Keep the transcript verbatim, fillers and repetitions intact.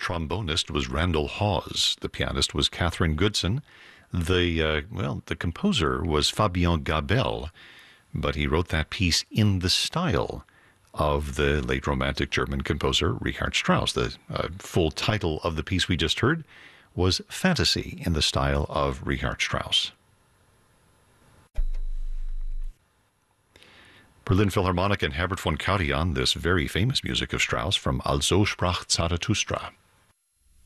trombonist was Randall Hawes. The pianist was Catherine Goodson. The, uh, well, the composer was Fabien Gabel, but he wrote that piece in the style of the late Romantic German composer Richard Strauss. The uh, full title of the piece we just heard was Fantasy in the style of Richard Strauss. Berlin Philharmonic and Herbert von Karajan, this very famous music of Strauss from Also sprach Zarathustra.